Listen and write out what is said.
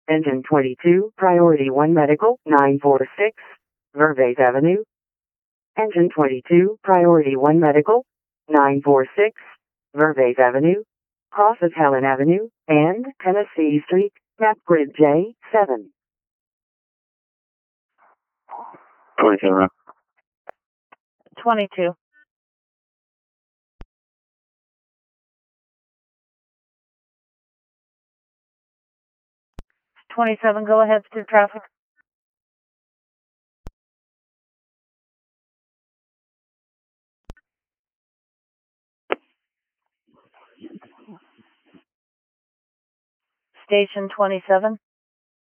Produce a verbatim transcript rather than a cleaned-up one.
Engine twenty-two, Priority one Medical, nine forty-six, Vervaes Avenue. Engine twenty-two, Priority one Medical, nine forty-six, Vervaes Avenue, cross of Helen Avenue, and Tennessee Street, map grid J seven. twenty-seven. twenty-two. twenty-seven, go ahead through traffic. Station twenty-seven.